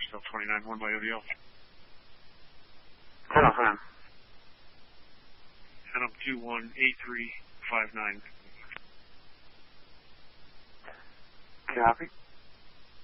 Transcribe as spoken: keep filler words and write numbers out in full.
South twenty-nine, one by O D L. Ten off M. Ten up two one eight three five nine. Copy.